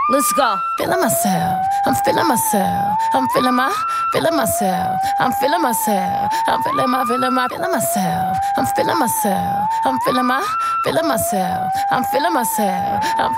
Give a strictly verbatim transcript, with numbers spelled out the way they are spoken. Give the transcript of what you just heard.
Let's go. Feeling myself, I'm feeling myself, I'm feeling my, feeling myself, I'm feeling myself, I'm feeling my, feeling my, feeling myself, I'm feeling myself, I'm feeling my, feeling myself, I'm feeling myself, I'm